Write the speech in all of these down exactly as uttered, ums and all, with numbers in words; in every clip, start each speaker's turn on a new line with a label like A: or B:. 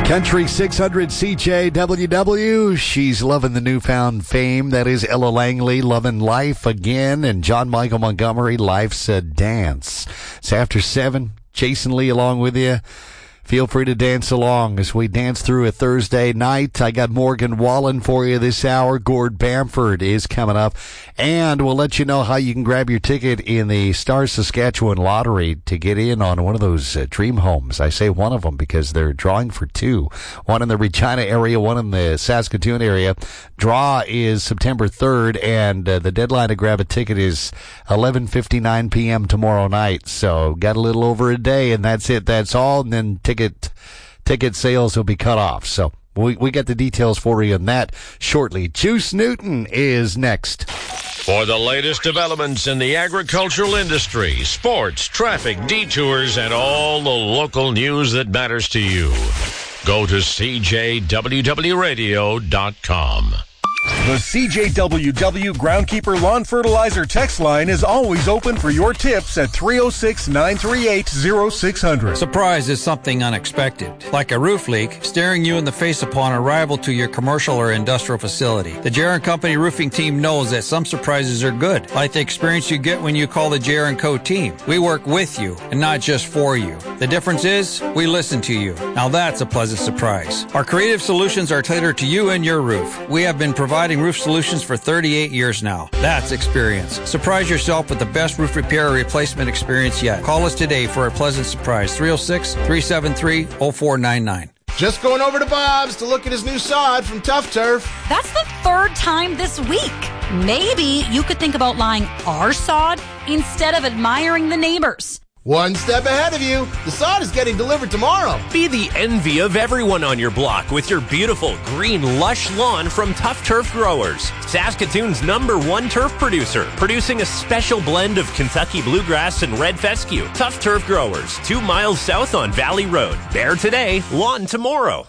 A: Country six hundred C J W W. She's loving the newfound fame. That is Ella Langley, loving life again. And John Michael Montgomery, Life's a Dance. It's after seven. Jason Lee along with you. Feel free to dance along as we dance through a Thursday night. I got Morgan Wallen for you this hour. Gord Bamford is coming up. And we'll let you know how you can grab your ticket in the Stars Saskatchewan Lottery to get in on one of those uh, dream homes. I say one of them because they're drawing for two. One in the Regina area, one in the Saskatoon area. Draw is September third, and uh, the deadline to grab a ticket is eleven fifty-nine p.m. tomorrow night. So got a little over a day, and that's it. That's all. And then ticket ticket sales will be cut off. So we we got the details for you on that shortly. Juice Newton is next.
B: For the latest developments in the agricultural industry, sports, traffic, detours, and all the local news that matters to you, go to C J W W radio dot com.
C: The C J W W Groundkeeper Lawn Fertilizer text line is always open for your tips at three oh six, nine three eight, oh six hundred.
D: Surprise is something unexpected, like a roof leak staring you in the face upon arrival to your commercial or industrial facility. The J R and Company roofing team knows that some surprises are good, like the experience you get when you call the J R and Co team. We work with you and not just for you. The difference is we listen to you. Now that's a pleasant surprise. Our creative solutions are tailored to you and your roof. We have been providing roof solutions for thirty-eight years now. That's experience. Surprise yourself with the best roof repair or replacement experience yet. Call us today for a pleasant surprise. three oh six, three seven three, oh four nine nine.
E: Just going over to Bob's to look at his new sod from Tough Turf.
F: That's the third time this week. Maybe you could think about buying our sod instead of admiring the neighbors.
E: One step ahead of you. The sod is getting delivered tomorrow.
G: Be the envy of everyone on your block with your beautiful green lush lawn from Tough Turf Growers, Saskatoon's number one turf producer, producing a special blend of Kentucky bluegrass and red fescue. Tough Turf Growers, two miles south on Valley Road. Bare today, lawn tomorrow.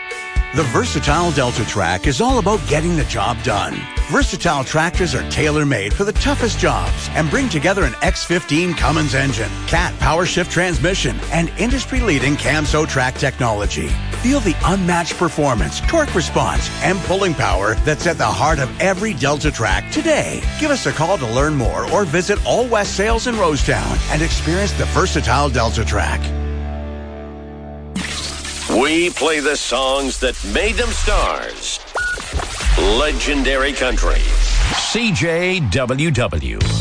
H: The Versatile Delta Track is all about getting the job done. Versatile tractors are tailor-made for the toughest jobs and bring together an X fifteen Cummins engine, Cat power shift transmission, and industry-leading Camso track technology. Feel the unmatched performance, torque response, and pulling power that's at the heart of every Delta Track today. Give us a call to learn more or visit All West Sales in Rosetown and experience the Versatile Delta Track.
B: We play the songs that made them stars. Legendary Country. C J W W.